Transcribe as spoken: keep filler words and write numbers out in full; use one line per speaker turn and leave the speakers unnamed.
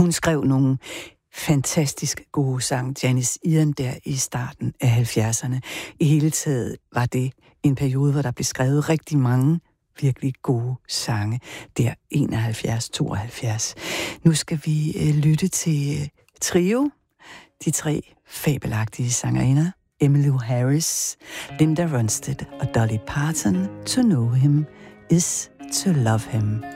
Hun skrev nogle fantastisk gode sang, Janis Ian, der i starten af halvfjerdserne. I hele taget var det en periode, hvor der blev skrevet rigtig mange virkelig gode sange, der enoghalvfjerds tooghalvfjerds. Nu skal vi øh, lytte til øh, Trio, de tre fabelagtige sangerinder, Emmylou Harris, Linda Ronstadt og Dolly Parton. To know him is to love him.